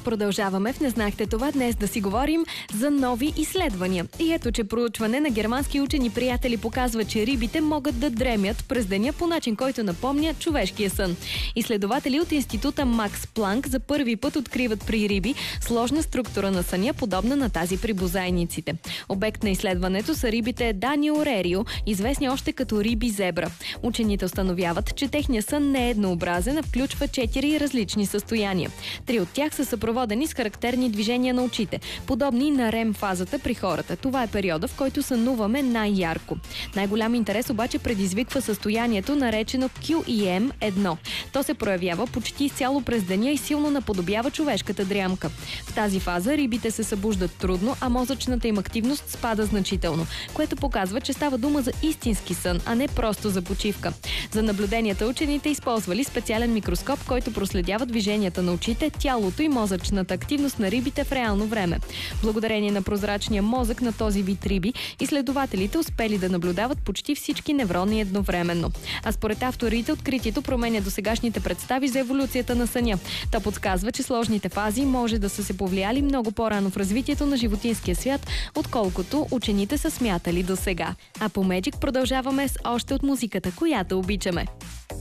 Продължаваме в "Не знахте това" днес да си говорим за нови изследвания. И ето, че проучване на германски учени приятели показва, че рибите могат да дремят през деня по начин, който напомня човешкия сън. Изследователи от института Макс Планк за първи път откриват при риби сложна структура на съня, подобна на тази при бозайниците. Обект на изследването са рибите Данио Рерио, известни още като риби зебра. Учените установяват, че техният сън не е еднообразен, а включва 4 различни състояния. 3 от тях са съпроводени с характерни движения на очите, подобни на REM фазата при хората. Това е периода, в който сънуваме най-ярко. Най-голям интерес обаче предизвиква състоянието, наречено QEM-1. То се проявява почти изцяло през деня и силно наподобява човешката дрямка. В тази фаза рибите се събуждат трудно, а мозъчната им активност спада значително, което показва, че става дума за истински сън, а не просто за почивка. За наблюденията учените използвали специален микроскоп, който проследява движенията на очите, тялото и мозъчната активност на рибите в реално време. Благодарение на прозрачния мозък на този вид риби, изследователите успели да наблюдават почти всички неврони едновременно. А според авторите, откритието променя досегашните представи за еволюцията на съня. То подсказва, че сложните фази може да са се повлияли много по-рано в развитието на животинския свят, отколкото учените са смятали досега. А по Magic продължаваме с още от музиката, която обичаме.